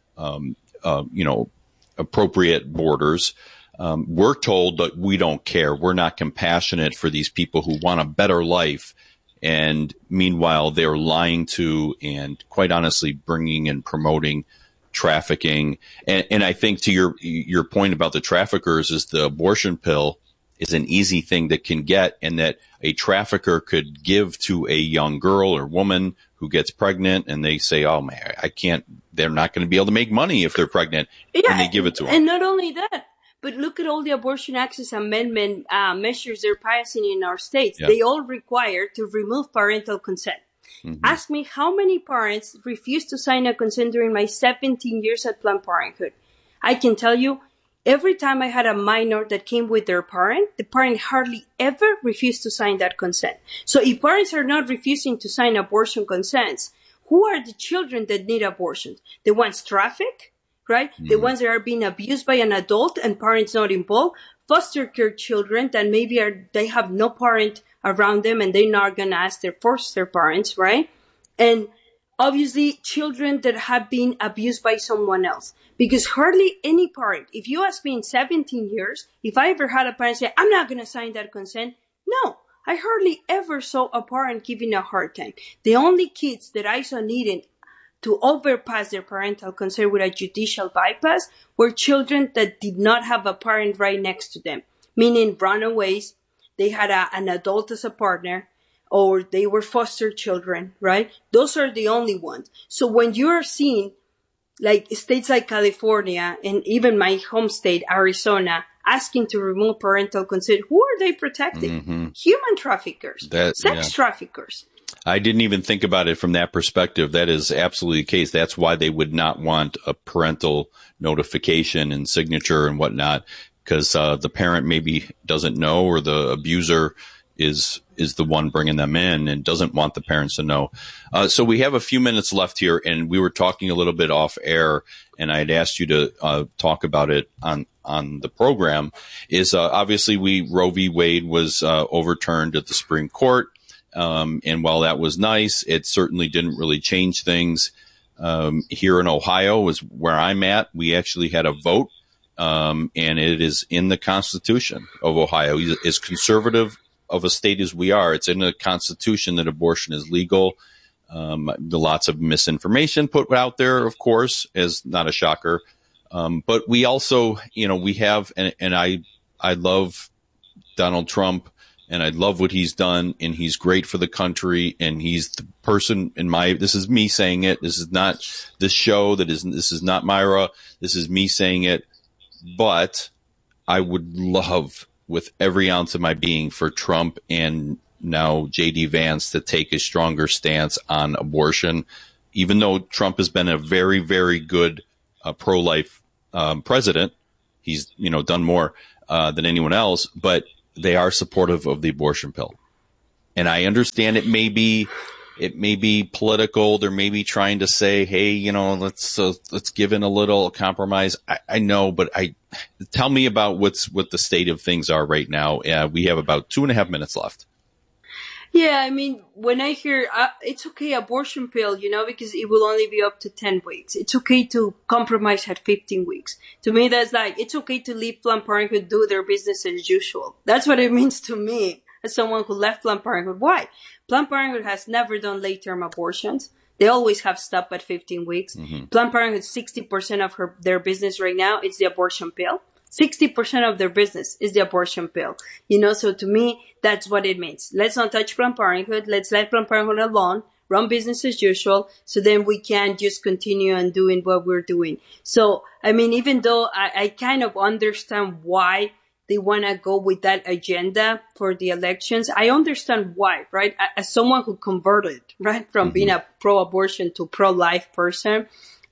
appropriate borders. We're told that we don't care. We're not compassionate for these people who want a better life. And meanwhile, they're lying to and quite honestly bringing and promoting trafficking. And I think to your point about the traffickers is the abortion pill is an easy thing that can get, and that a trafficker could give to a young girl or woman who gets pregnant, and they say, oh man, I can't, they're not going to be able to make money if they're pregnant. Yeah, and they give it to them. And not only that, but look at all the abortion access amendment measures they're passing in our states. Yeah. They all require to remove parental consent. Mm-hmm. Ask me how many parents refused to sign a consent during my 17 years at Planned Parenthood. I can tell you, every time I had a minor that came with their parent, the parent hardly ever refused to sign that consent. So if parents are not refusing to sign abortion consents, who are the children that need abortions? The ones trafficked? Right? Mm-hmm. The ones that are being abused by an adult and parents not involved, foster care children that maybe they have no parent around them and they're not going to ask their foster parents, right? And obviously children that have been abused by someone else. Because hardly any parent, if you ask me in 17 years, if I ever had a parent say, I'm not going to sign that consent, no. I hardly ever saw a parent giving a hard time. The only kids that I saw needing to overpass their parental consent with a judicial bypass were children that did not have a parent right next to them, meaning runaways, they had an adult as a partner, or they were foster children, right? Those are the only ones. So when you're seeing like states like California and even my home state, Arizona, asking to remove parental consent, who are they protecting? Mm-hmm. Human traffickers, sex traffickers. I didn't even think about it from that perspective. That is absolutely the case. That's why they would not want a parental notification and signature and whatnot, because the parent maybe doesn't know, or the abuser is the one bringing them in and doesn't want the parents to know. So we have a few minutes left here, and we were talking a little bit off air, and I had asked you to talk about it on the program. Is obviously Roe v. Wade was overturned at the Supreme Court. And while that was nice, it certainly didn't really change things. Here in Ohio is where I'm at. We actually had a vote, and it is in the Constitution of Ohio. As conservative of a state as we are, it's in the Constitution that abortion is legal. Lots of misinformation put out there, of course, is not a shocker. But we also, we have, and I love Donald Trump and I love what he's done, and he's great for the country, and he's the person this is me saying it. This is not this show. This is not Myra. This is me saying it. But I would love with every ounce of my being for Trump and now J.D. Vance to take a stronger stance on abortion, even though Trump has been a very, very good pro-life president. He's, done more than anyone else, but they are supportive of the abortion pill. And I understand it may be political. They're maybe trying to say, hey, let's give in a little compromise. I know, but tell me about what the state of things are right now. We have about 2.5 minutes left. Yeah, I mean, when I hear it's okay, abortion pill, because it will only be up to 10 weeks. It's okay to compromise at 15 weeks. To me, that's like, it's okay to leave Planned Parenthood do their business as usual. That's what it means to me as someone who left Planned Parenthood. Why? Planned Parenthood has never done late-term abortions. They always have stopped at 15 weeks. Mm-hmm. Planned Parenthood, 60% of their business right now is the abortion pill. 60% of their business is the abortion pill. So to me, that's what it means. Let's not touch Planned Parenthood. Let's let Planned Parenthood alone, run business as usual, so then we can just continue on doing what we're doing. So, I mean, even though I kind of understand why they want to go with that agenda for the elections, I understand why, right? As someone who converted, right, from being a pro-abortion to pro-life person,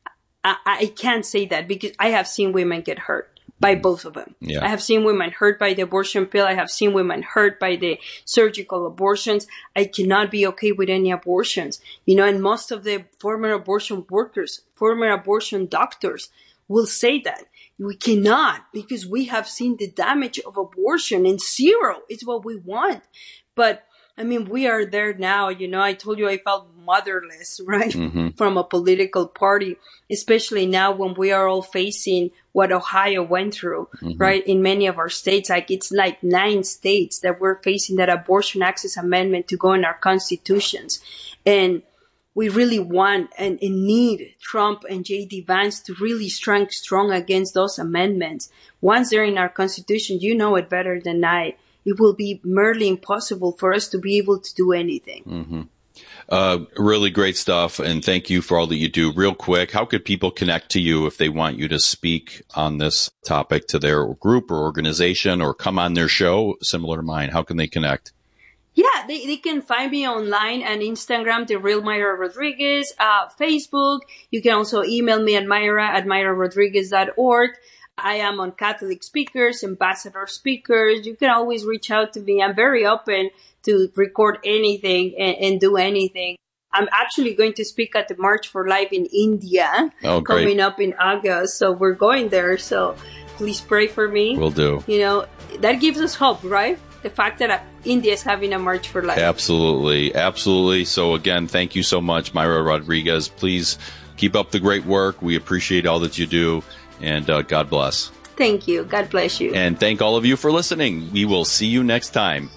I can't say that because I have seen women get hurt by both of them. Yeah. I have seen women hurt by the abortion pill. I have seen women hurt by the surgical abortions. I cannot be okay with any abortions. And most of the former abortion workers, former abortion doctors will say that. We cannot, because we have seen the damage of abortion, and zero is what we want. But I mean, we are there now. I told you I felt motherless, right? Mm-hmm. From a political party, especially now when we are all facing what Ohio went through, mm-hmm. right? In many of our states, it's like 9 states that we're facing that abortion access amendment to go in our constitutions. And we really want and need Trump and J.D. Vance to really stand strong against those amendments. Once they're in our constitution, you know it better than I. It will be merely impossible for us to be able to do anything. Mm-hmm. Really great stuff, and thank you for all that you do. Real quick, how could people connect to you if they want you to speak on this topic to their group or organization or come on their show similar to mine? How can they connect? Yeah, they can find me online on Instagram, The Real Myra Rodriguez, Facebook. You can also email me at myra@myrarodriguez.org. I am on Catholic Speakers, Ambassador Speakers. You can always reach out to me. I'm very open to record anything and do anything. I'm actually going to speak at the March for Life in India coming up in August. So we're going there. So please pray for me. Will do. That gives us hope, right? The fact that India is having a March for Life. Absolutely. Absolutely. So again, thank you so much, Myra Rodriguez. Please keep up the great work. We appreciate all that you do. And God bless. Thank you. God bless you. And thank all of you for listening. We will see you next time.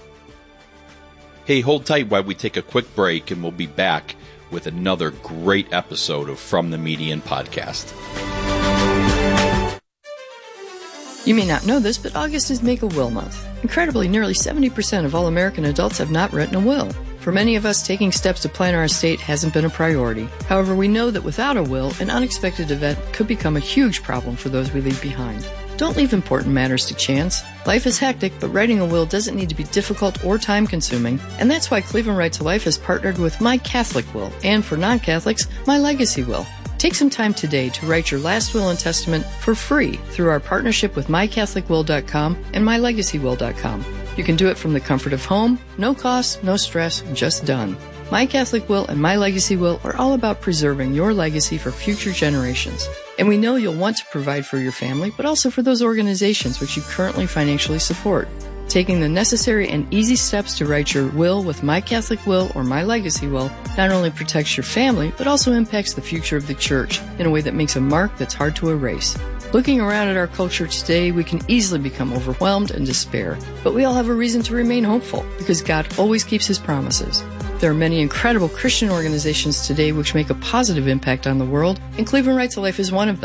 Hey, hold tight while we take a quick break, and we'll be back with another great episode of From the Median Podcast. You may not know this, but August is Make-A-Will Month. Incredibly, nearly 70% of all American adults have not written a will. For many of us, taking steps to plan our estate hasn't been a priority. However, we know that without a will, an unexpected event could become a huge problem for those we leave behind. Don't leave important matters to chance. Life is hectic, but writing a will doesn't need to be difficult or time-consuming, and that's why Cleveland Right to Life has partnered with My Catholic Will, and for non-Catholics, My Legacy Will. Take some time today to write your last will and testament for free through our partnership with MyCatholicWill.com and MyLegacyWill.com. You can do it from the comfort of home, no cost, no stress, just done. My Catholic Will and My Legacy Will are all about preserving your legacy for future generations. And we know you'll want to provide for your family, but also for those organizations which you currently financially support. Taking the necessary and easy steps to write your will with My Catholic Will or My Legacy Will not only protects your family, but also impacts the future of the church in a way that makes a mark that's hard to erase. Looking around at our culture today, we can easily become overwhelmed and despair. But we all have a reason to remain hopeful, because God always keeps His promises. There are many incredible Christian organizations today which make a positive impact on the world, and Cleveland Right to Life is one of them.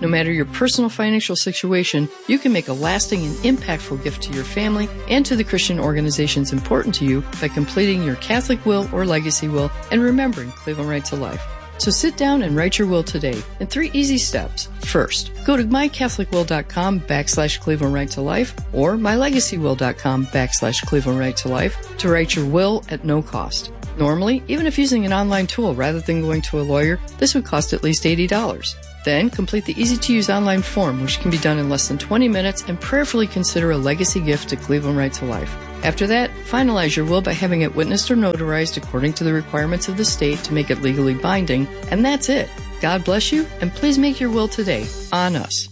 No matter your personal financial situation, you can make a lasting and impactful gift to your family and to the Christian organizations important to you by completing your Catholic will or legacy will and remembering Cleveland Right to Life. So sit down and write your will today in 3 easy steps. First, go to mycatholicwill.com/Cleveland Right to Life or mylegacywill.com/Cleveland Right to Life to write your will at no cost. Normally, even if using an online tool rather than going to a lawyer, this would cost at least $80. Then, complete the easy-to-use online form, which can be done in less than 20 minutes, and prayerfully consider a legacy gift to Cleveland Right to Life. After that, finalize your will by having it witnessed or notarized according to the requirements of the state to make it legally binding, and that's it. God bless you, and please make your will today on us.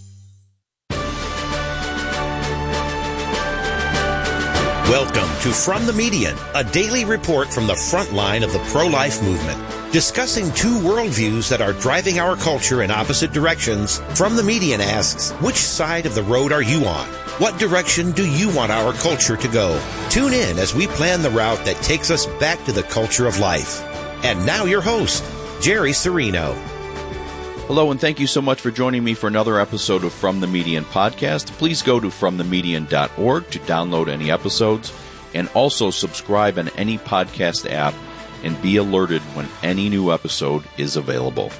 Welcome to From the Median, a daily report from the front line of the pro-life movement. Discussing 2 worldviews that are driving our culture in opposite directions, From the Median asks, which side of the road are you on? What direction do you want our culture to go? Tune in as we plan the route that takes us back to the culture of life. And now your host, Jerry Serino. Hello, and thank you so much for joining me for another episode of From the Median podcast. Please go to fromthemedian.org to download any episodes and also subscribe on any podcast app and be alerted when any new episode is available.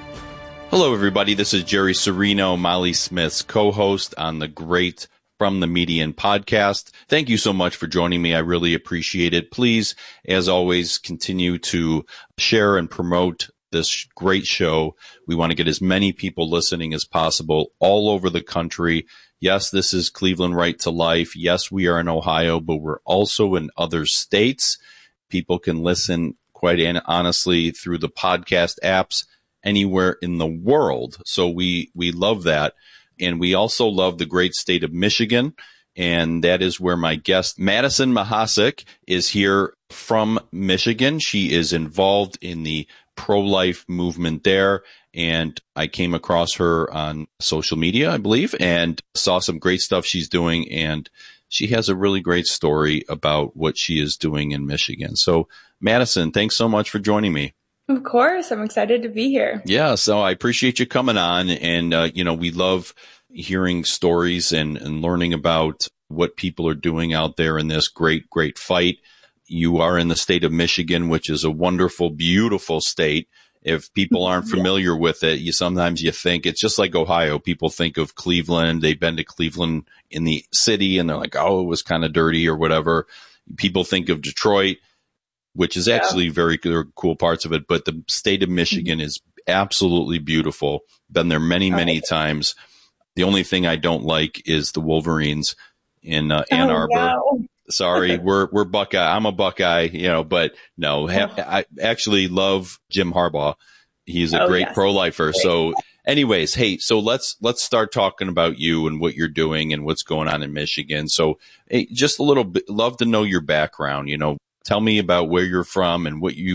Hello, everybody. This is Jerry Serino, Molly Smith's co-host on the great From the Median podcast. Thank you so much for joining me. I really appreciate it. Please, as always, continue to share and promote this great show. We want to get as many people listening as possible all over the country. Yes, this is Cleveland Right to Life. Yes, we are in Ohio, but we're also in other states. People can listen quite honestly through the podcast apps anywhere in the world. So we love that. And we also love the great state of Michigan. And that is where my guest, Madison Mahasik, is here from Michigan. She is involved in the pro-life movement there. And I came across her on social media, I believe, and saw some great stuff she's doing. And she has a really great story about what she is doing in Michigan. So, Madison, thanks so much for joining me. Of course. I'm excited to be here. Yeah. So I appreciate you coming on. And, we love hearing stories and learning about what people are doing out there in this great, great fight. You are in the state of Michigan, which is a wonderful, beautiful state. If people aren't familiar with it, sometimes you think it's just like Ohio. People think of Cleveland. They've been to Cleveland in the city and they're like, oh, it was kind of dirty or whatever. People think of Detroit, which is actually very cool parts of it. But the state of Michigan is absolutely beautiful. Been there many, many times. The only thing I don't like is the Wolverines in Ann Arbor. No. Sorry, we're Buckeye. I'm a Buckeye, but no, I actually love Jim Harbaugh. He's a great pro-lifer. Great. So anyways, hey, so let's start talking about you and what you're doing and what's going on in Michigan. So hey, just a little bit, love to know your background, tell me about where you're from and what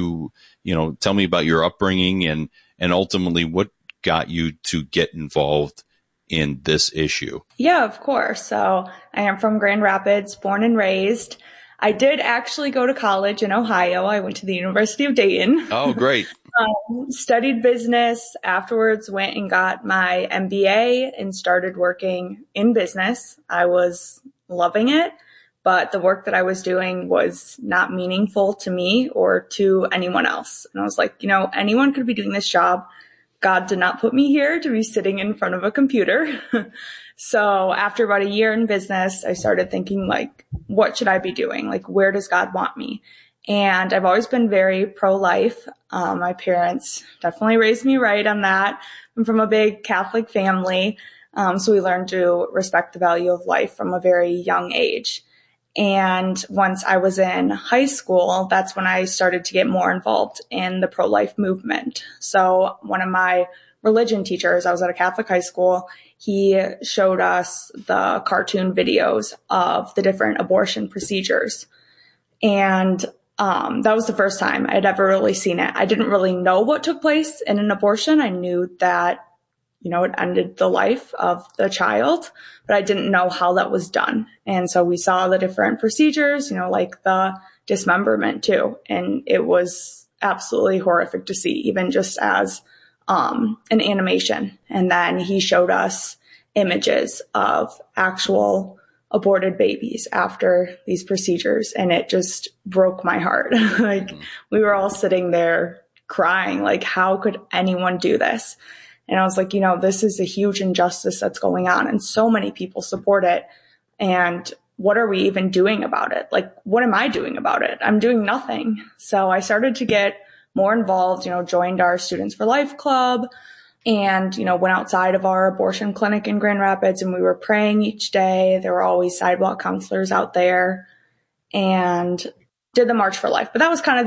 tell me about your upbringing and ultimately what got you to get involved in this issue. Yeah, of course. So I am from Grand Rapids, born and raised. I did actually go to college in Ohio. I went to the University of Dayton. Oh, great. Studied business. Afterwards, went and got my MBA and started working in business. I was loving it, but the work that I was doing was not meaningful to me or to anyone else. And I was like, anyone could be doing this job. God did not put me here to be sitting in front of a computer. So after about a year in business, I started thinking what should I be doing? Where does God want me? And I've always been very pro-life. My parents definitely raised me right on that. I'm from a big Catholic family. So we learned to respect the value of life from a very young age. And once I was in high school, that's when I started to get more involved in the pro-life movement. So one of my religion teachers, I was at a Catholic high school, he showed us the cartoon videos of the different abortion procedures. And that was the first time I'd ever really seen it. I didn't really know what took place in an abortion. I knew that it ended the life of the child, but I didn't know how that was done. And so we saw the different procedures, like the dismemberment too. And it was absolutely horrific to see, even just as an animation. And then he showed us images of actual aborted babies after these procedures. And it just broke my heart. Like, we were all sitting there crying, like, how could anyone do this? And I was like, this is a huge injustice that's going on, and so many people support it. And what are we even doing about it? Like, what am I doing about it? I'm doing nothing. So I started to get more involved, joined our Students for Life Club, and, went outside of our abortion clinic in Grand Rapids, and we were praying each day. There were always sidewalk counselors out there, and did the March for Life. But that was kind of